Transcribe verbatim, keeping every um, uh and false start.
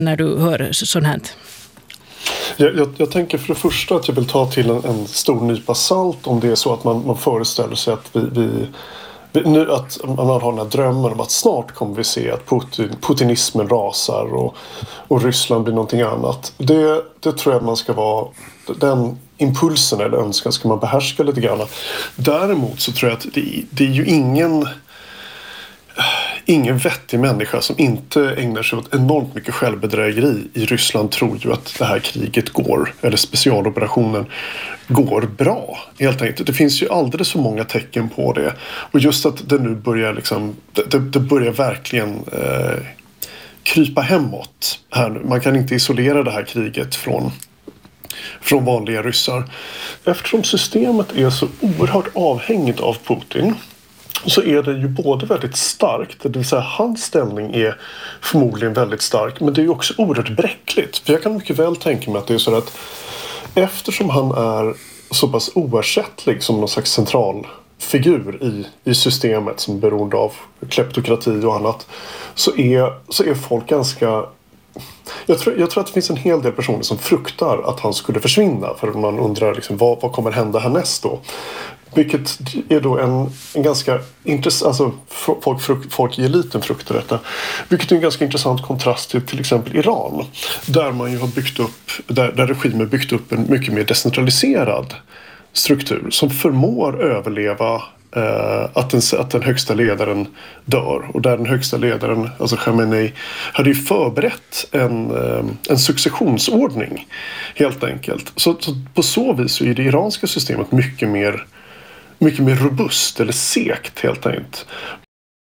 när du hör sånt här? Jag, jag, jag tänker för det första att jag vill ta till en, en stor nypa salt om det är så att man, man föreställer sig att vi, vi, vi nu att man har den här drömmen om att snart kommer vi se att Putin, putinismen rasar och, och Ryssland blir någonting annat. Det, det tror jag man ska vara, den impulsen eller önskan ska man behärska lite grann. Däremot så tror jag att det, det är ju ingen Ingen vettig människa som inte ägnar sig åt enormt mycket självbedrägeri i Ryssland tror ju att det här kriget går, eller specialoperationen går bra. Helt enkelt. Det finns ju alldeles för många tecken på det. Och just att det nu börjar liksom, det, det börjar verkligen eh, krypa hemåt här nu. Man kan inte isolera det här kriget från från vanliga ryssar. Eftersom systemet är så oerhört avhängigt av Putin så är det ju både väldigt starkt, det vill säga hans ställning är förmodligen väldigt stark, men det är ju också oerhört bräckligt. För jag kan mycket väl tänka mig att det är så att eftersom han är så pass oersättlig som någon slags centralfigur i, i systemet som är beroende av kleptokrati och annat, så är, så är folk ganska... Jag tror, jag tror att det finns en hel del personer som fruktar att han skulle försvinna, för man undrar liksom, vad, vad kommer hända härnäst då? Vilket är då en, en ganska intressant, alltså folk, frukt, folk i eliten fruktar detta. Vilket är en ganska intressant kontrast till till exempel Iran. Där man ju har byggt upp, där, där regimen byggt upp en mycket mer decentraliserad struktur som förmår överleva Uh, att, den, att den högsta ledaren dör. Och där den högsta ledaren, alltså Khamenei, hade ju förberett en, uh, en successionsordning helt enkelt. Så, så på så vis så är det iranska systemet mycket mer mycket mer robust eller segt helt enkelt.